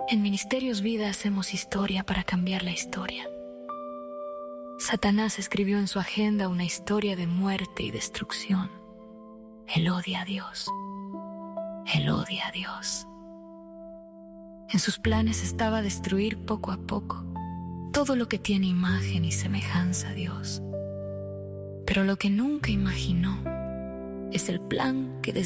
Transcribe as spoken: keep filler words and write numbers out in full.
En Ministerios Vida hacemos historia para cambiar la historia. Satanás escribió en su agenda una historia de muerte y destrucción. Él odia a Dios. Él odia a Dios. En sus planes estaba destruir poco a poco todo lo que tiene imagen y semejanza a Dios. Pero lo que nunca imaginó es el plan que desde